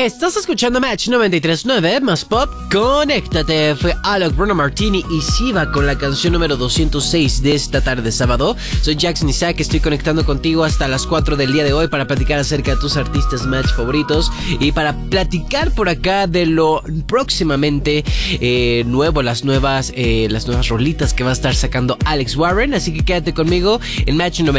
Estás escuchando Match 93.9, más pop, conéctate. Fue Alok, Bruno Martini y Siva con la canción número 206 de esta tarde de sábado. Soy Jackson Isaac, estoy conectando contigo hasta las 4 del día de hoy para platicar acerca de tus artistas Match favoritos y para platicar por acá de lo próximamente nuevo, las nuevas rolitas que va a estar sacando Alex Warren. Así que quédate conmigo en Match 93.